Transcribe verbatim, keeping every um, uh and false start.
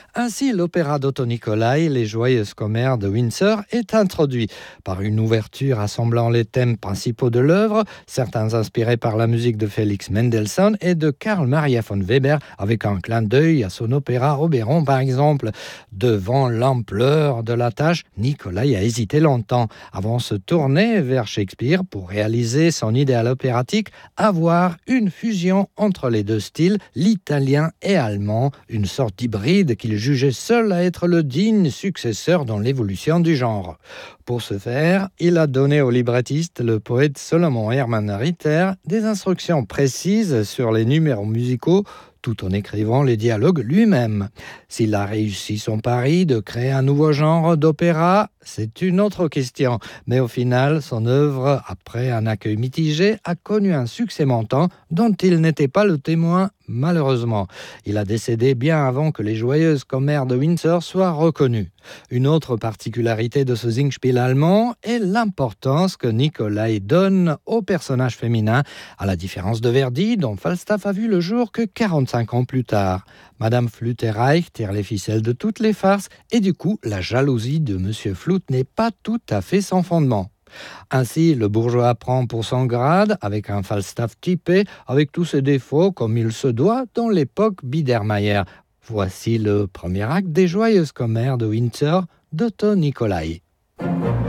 Ainsi, l'opéra d'Otto Nicolai, Les Joyeuses Commères de Windsor, est introduit par une ouverture assemblant les thèmes principaux de l'œuvre, certains inspirés par la musique de Félix Mendelssohn et de Karl Maria von Weber, avec un clin d'œil à son opéra Oberon par exemple. Devant l'ampleur de la tâche, Nicolai a hésité longtemps avant de se tourner vers Shakespeare pour réaliser son idéal opératique, avoir une fusion entre les deux styles, l'italien et allemand, une sorte d'hybride qu'il jugeait seul à être le digne successeur dans l'évolution du genre. Pour ce faire, il a donné au librettiste, le poète Solomon Hermann Ritter, des instructions précises sur les numéros musicaux, tout en écrivant les dialogues lui-même. S'il a réussi son pari de créer un nouveau genre d'opéra, c'est une autre question. Mais au final, son œuvre, après un accueil mitigé, a connu un succès montant dont il n'était pas le témoin, malheureusement. Il a décédé bien avant que les Joyeuses Commères de Windsor soient reconnues. Une autre particularité de ce Singspiel allemand est l'importance que Nicolai donne aux personnages féminins, à la différence de Verdi, dont Falstaff a vu le jour que quarante-cinq ans plus tard. Madame Flutterreich tire les ficelles de toutes les farces et du coup, la jalousie de Monsieur Flut n'est pas tout à fait sans fondement. Ainsi, le bourgeois prend pour son grade, avec un Falstaff typé, avec tous ses défauts comme il se doit dans l'époque Biedermeier. Voici le premier acte des Joyeuses Commères de Windsor d'Otto Nicolai.